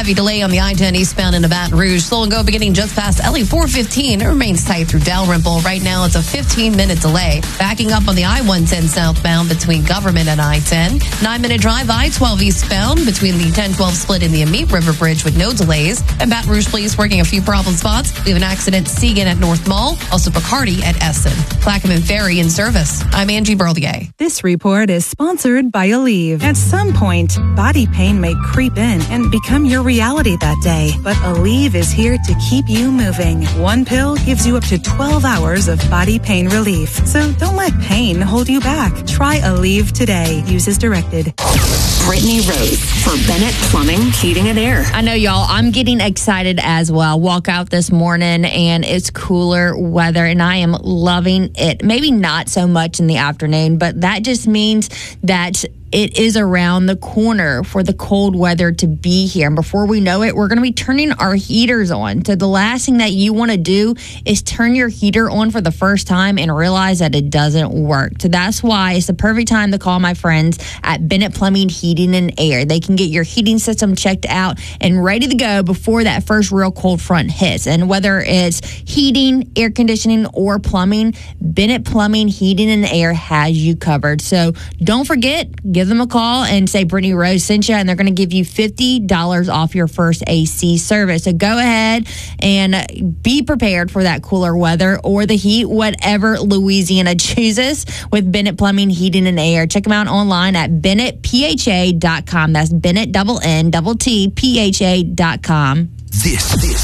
heavy delay on the I-10 eastbound into Baton Rouge. Slow and go beginning just past LE 415. It remains tight through Dalrymple. Right now, it's a 15-minute delay. Backing up on the I-110 southbound between Government and I-10. 9-minute drive I-12 eastbound between the 10-12 split and the Amite River Bridge with no delays. And Baton Rouge Police working a few problem spots. We have an accident Segan at North Mall. Also Picardy at Essen. Plaquemine Ferry in service. I'm Angie Berlier. This report is sponsored by Aleve. At some point, body pain may creep in and become your reality that day. But Aleve is here to keep you moving. One pill gives you up to 12 hours of body pain relief. So don't let pain hold you back. Try Aleve today. Use as directed. Brittany Rose for Bennett Plumbing, Heating and Air. I know, y'all, I'm getting excited as well. Walk out this morning and it's cooler weather and I am loving it. Maybe not so much in the afternoon, but that just means that it is around the corner for the cold weather to be here. And before we know it, we're going to be turning our heaters on. So the last thing that you want to do is turn your heater on for the first time and realize that it doesn't work. So that's why it's the perfect time to call my friends at Bennett Plumbing, Heating and Air. They can get your heating system checked out and ready to go before that first real cold front hits. And whether it's heating, air conditioning, or plumbing, Bennett Plumbing, Heating and Air has you covered. So don't forget, give them a call and say Brittany Rose sent you, and they're going to give you $50 off your first AC service. So go ahead and be prepared for that cooler weather or the heat, whatever Louisiana chooses, with Bennett Plumbing, Heating and Air. Check them out online at BennettPHA.com. That's Bennett, double N, double T, PHA.com. This